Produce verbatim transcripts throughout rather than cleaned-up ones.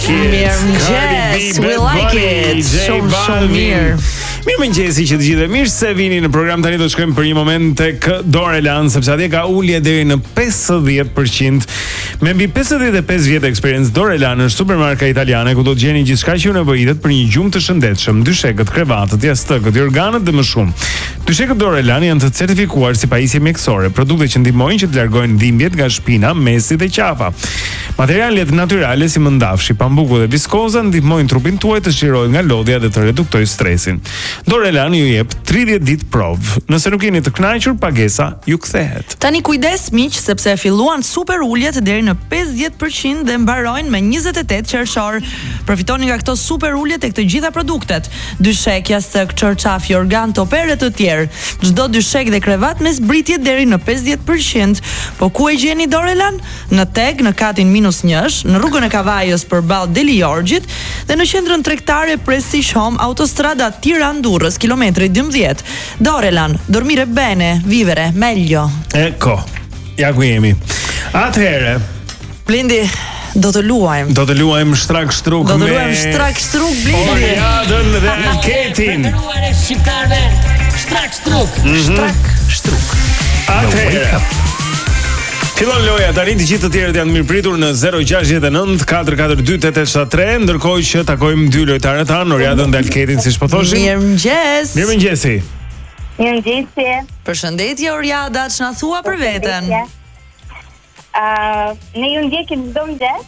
it. Mirëmëngjes, we like it. Shumë shumë mirë. Mirëmëngjesi që të gjithëve. Mirë se vini në program. Tani do të shkojmë për një moment tek Dorelan, sepse atje ka ulje deri në pesëdhjetë përqind. Me mbi pesëdhjetë e pesë vjet eksperiencë, Dorelan është supermarka italiane ku do të gjeni gjithçka që ju nevojitet për një gjumë të shëndetshëm, dyshekët, krevatët, jastëkët, jorganët dhe më shumë. Dyshekët Dorelan janë të certifikuar si pajisje mjekësore, produkte që ndihmojnë që të largojnë dhimbjet nga shpina, mesi dhe qafa. Materialet natyrale si mëndafshi, pambuku dhe viskoza ndihmojnë trupin tuaj të çlirohet nga lodhja dhe të reduktojë stresin. Dorelan ju jep tridhjetë ditë provë. Nëse nuk jeni të kënaqur, pagesa ju kthehet. Tani kujdes miq, sepse filluan super uljet deri në pesëdhjetë përqind dhe mbarojnë me njëzet e tetë qershor. Përfitoni nga këto super ulje tek të gjitha produktet. Dyshek, jastëk, çorçaf, jorgan, topere të tjerë. Çdo dyshek dhe krevat me zbritje deri në pesëdhjetë përqind. Po ku e gjeni Dorelan? Në Teg, në katin minus njësh, në rrugën e Kavajës përballë Deli Jorgjit dhe në qendrën tregtare Prestige Home, autostrada Tiranë-Durrës, kilometri dymbëdhjetë. Dorelan, dormire bene, vivere meglio. Ecco, ja ku jemi. Atëherë, Blendi, do të luajmë. do të luajmë shtrak shtruk Do të me luajmë shtrak shtruk, Blendi. Oriadën dhe anketin. Shqiptarve, shtrak shtruk. Shtrak shtruk. Atëherë, fillon loja, tani të gjithë të tjerët janë mirëpritur në zero gjasht e nëntë katër katër dy tetë tetë shtat tre, ndërkohë që takojmë dy lojtarët tanë, Oriadën dhe Alketin, siç po thoshin. Mirëmëngjes. Mirëmëngjesi. Mirëmëngjesi. Përshëndetje Oriada, ç'na thua për veten? Uh, ne ju ndjekim çdo mëngjes.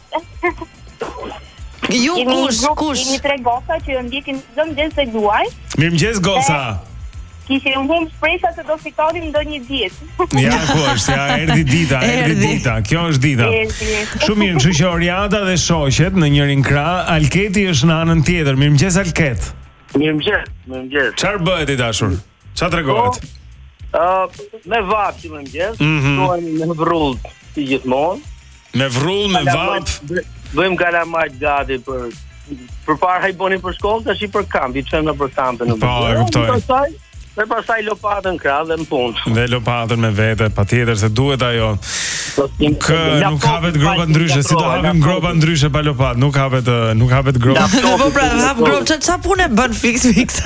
Ju Jemi kush, grup- kush? Jemi tre goca që ju ndjekim çdo mëngjes se duaj. Mirëmëngjes Goca. Kishim humb shpresa se do fitonim ndonjë ditë. Ja ku është, ja erdhi dita, erdhi Erdhi. dita. Kjo është dita. Erdhi. Shumë mirë, kështu që Oriada dhe shoqet në njërin krah, Alketi është në anën tjetër. Mirëmëngjes Alket. Mirëmëngjes, mirëmëngjes. Çfarë bëhet i dashur? Çfarë tregohet? Uh, me vap që mëngjes, Mhm. shkojmë me vrull si gjithmonë. Me vrull, me vap. Bëjmë kalamajt gati për përpara i bonin për shkollë, tash i për kamp, i çojmë në për kampin. Po, e kuptoj. Pastaj, dhe pastaj lopatën krah dhe në punë. Dhe lopatën me vete, patjetër se duhet ajo. Kë nuk hapet gropa ndryshe, si do hapim gropa ndryshe pa lopat, nuk hapet ë, nuk hapet gropa. Po pra, hap grop, ça ça punë bën fix fix.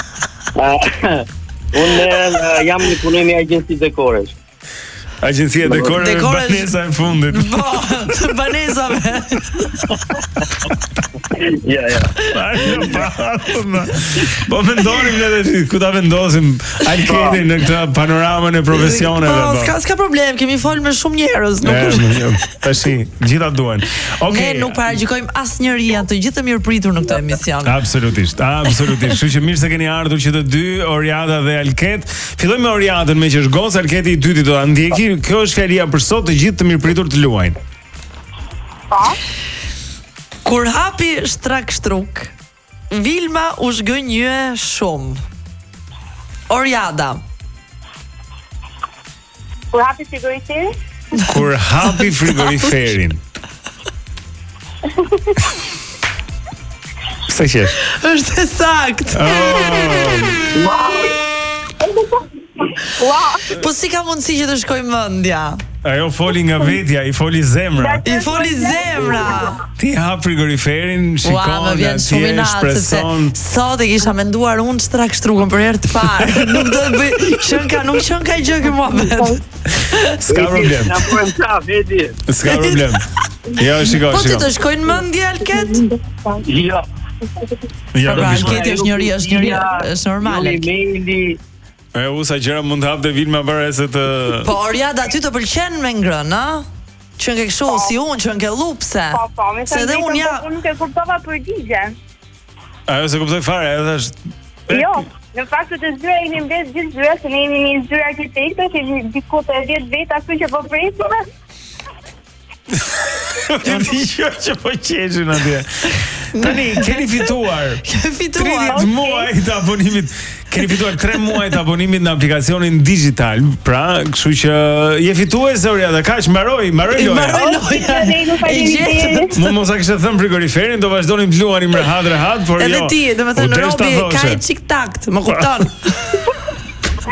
Unë uh, jam një punojmë i agjenci dekoresh. Agjencia e dekoreve Dekoresh- banesa e fundit. Po, të banesave. Ja, ja. Po mendonim ne tash ku ta vendosim Alketin në këtë panoramën e profesioneve. Po, s'ka s'ka problem, kemi fol me shumë njerëz, nuk është. Tashi, gjitha duhen. Okej. Ne nuk paragjikojmë asnjëri, janë të gjithë të mirëpritur në këtë emision. Absolutisht, absolutisht. Kështu që mirë se keni ardhur që të dy, Oriada dhe Alket. Fillojmë me Oriadën, me që është gocë, Alketi i dyti do ta ndjeki. Kjo është fjalia për sot, të gjithë të mirëpritur të luajnë. Kur hapi shtrak shtruk, Vilma u zgënjye shumë. Oriada. Kur hapi frigoriferin, Kur hapi frigoriferin. Sa qesh? Është e sakt. Po si ka mundësi që të shkoj mendja? Ajo foli nga vetja, i foli zemra. I foli zemra. Ti hap frigoriferin, Ua, shikon, më vjen shumë i natë, shpreson. sepse sot e kisha menduar unë shtrak shtrukën për herë të parë. Nuk do të bëj, qen ka, nuk qen ka gjë kjo muhabet. S'ka problem. Na bëjmë kafë, e di. S'ka problem. Jo, shiko, Po ti shiko. të shkojnë mendje Alket? Jo. Jo, Pra, nuk ishte. Alketi është njëri, është njëri, është normal. Një maili. E u sa gjëra mund të hapte Vilma para se të Po Oriada, ty të pëlqen me ngrën, a? Qen ke kështu si unë, qen ke lupse. po, po, me Se të edhe unë drejtën, ja. po, unë nuk e kuptova përgjigjen. Ajo se kuptoj fare, ajo thash. Jo, në fakt të zyra jemi mbet gjithë zyra, se ne jemi një zyrë arkitekte, që diku të dhjetë veta këtu që po presim. Ti di që po qeshin atje. Tani keni fituar Ke fituar. tridhjetë muaj të abonimit. Keni fituar tre muaj të abonimit në aplikacionin digital. Pra, kështu që je fituese Oriada, kaq mbaroi, mbaroi loja. Mbaroi loja. Ne nuk E gjetë. faleminderit. Mund mos a kishte thënë frigoriferin, do vazhdonim të luanim rehat rehat, por jo. Edhe ti, do të U thënë desh ta Robi ka thoshe. i çik takt, më kupton?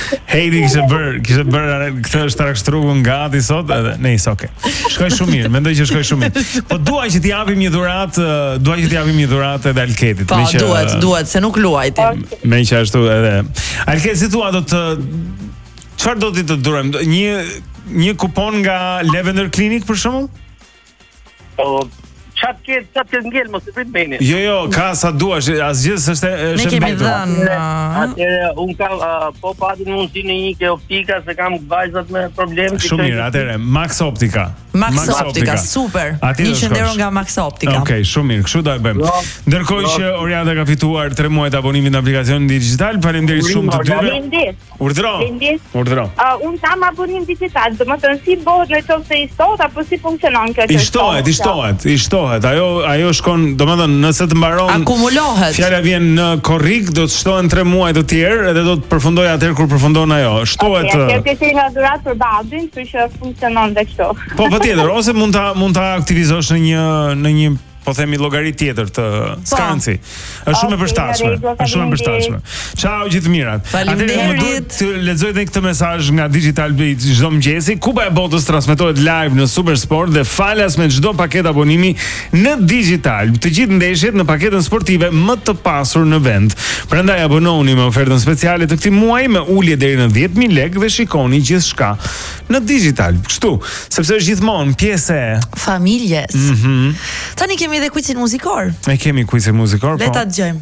Heidi kishte bër, kishte bër këtë shtrakstrugun gati sot edhe nice, okay. Shkoj shumë mirë, mendoj që shkoj shumë mirë. Po dua që t'i japim një dhuratë, dua që t'i japim një dhuratë edhe Alketit, po, që duhet, duhet, se nuk luajti. Me që ashtu edhe. Alket, si thua do të çfarë do ti të durojmë? Një një kupon nga Lavender Clinic për shembull? Po Çat ke çat ke ngel mos e prit beni. Jo, jo, ka sa duash, asgjë s'është është. Ne kemi dhënë. Atëherë un kam uh, po pati mundsi në një ke optika se kam vajzat me probleme. Shumë mirë, atëherë Max Optika. Max, Max Optika, Optika, super. njëqind euro nga Max Optika. Okej, okay, shumë mirë, kështu do e bëjmë. Ndërkohë që Oriana ka fituar tre muaj të abonimit në aplikacionin digital, faleminderit shumë të dyve. Urdhro. Urdhro. Uh, un kam abonim digital, domethënë si bëhet nëse i shtohet apo si funksionon kjo? I shtohet, i shtohet, i shtohet. Ajo ajo shkon, domethënë nëse të mbaron akumulohet. Fjala vjen në korrik, do të shtohen tre muaj të tjerë edhe do të përfundoj atëherë kur përfundon ajo. Shtohet. Kjo është një dhuratë për babin, kështu që funksionon dhe kështu. Po patjetër, ose mund ta mund ta aktivizosh në një në një po themi llogari tjetër të skanci. Është shumë e përshtatshme. Është shumë e përshtatshme. Ciao gjithë mirat. Atëherë më duhet të lexoj edhe këtë mesazh nga Digital Beat çdo mëngjesi. Kupa e botës transmetohet live në Super Sport dhe falas me çdo paketë abonimi në digital. Të gjithë ndeshjet në paketën sportive më të pasur në vend. Prandaj abonohuni me ofertën speciale të këtij muaji me ulje deri në dhjetë mijë lekë dhe shikoni gjithçka në digital. Kështu, sepse është gjithmonë pjesë e familjes. Mhm. Tani kemi dhe quizin muzikor. Ne kemi quizin muzikor, po. Le ta dëgjojmë.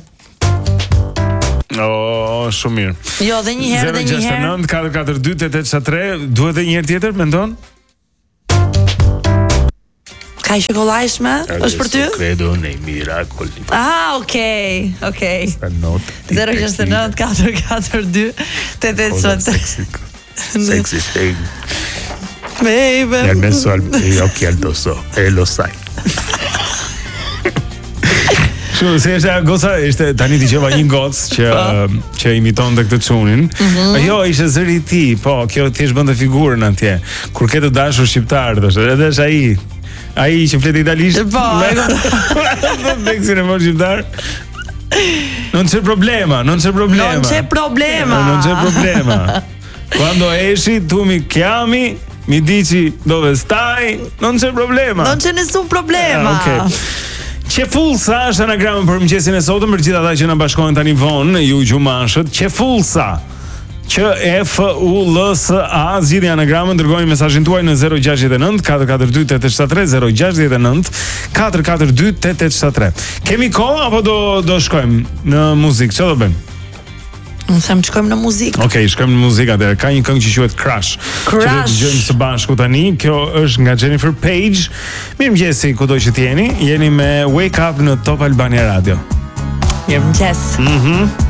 Oh, shumë mirë. Jo, dhe një herë, dhe një herë. zero gjasht nëntë katër katër dy tetër shtat tre, duhet edhe një herë tjetër, mendon? Ka i shokollajshme? Është për ty? Credo nei miracoli. Ah, okay, okay. zero gjasht nëntë katër katër dy tetër shtat tre. Sexy thing. Baby. Mi ha messo gli occhi addosso e lo sai. Shumë, se është goca, ishte tani dëgjova një gocë që që imitonte këtë çunin. Mm-hmm. Jo, ishte zëri i tij, po, kjo thjesht bënte figurën atje. Kur ke të dashur shqiptar, thoshte, edhe është ai. Ai që flet italisht. Po. Beksin e mos shqiptar. Non c'è problema, non c'è problema. Non c'è problema. Non c'è problema. Quando esci tu mi chiami, mi dici dove stai, non c'è problema. Non c'è nessun problema. Eh, ok. Qefullsa është anagrami për mëngjesin e sotëm për gjithë ata që na bashkohen tani vonë, ju gjumashët. Qefullsa. Q E F U L S A zgjidhni anagramën, dërgojeni mesazhin tuaj në zero gjasht nëntë katër katër dy tetër shtat tre zero gjasht nëntë katër katër dy tetër shtat tre. Kemi kohë apo do do shkojmë në muzikë? Çfarë do bëjmë? Unë them të shkojmë në muzikë. Okej, okay, shkojmë në muzikë atëherë. Ka një këngë që quhet Crush. Crush. Që do të dëgjojmë së bashku tani. Kjo është nga Jennifer Page. Mirëmëngjesi kudo që jeni. Jeni me Wake Up në Top Albania Radio. Mirëmëngjes. Mhm.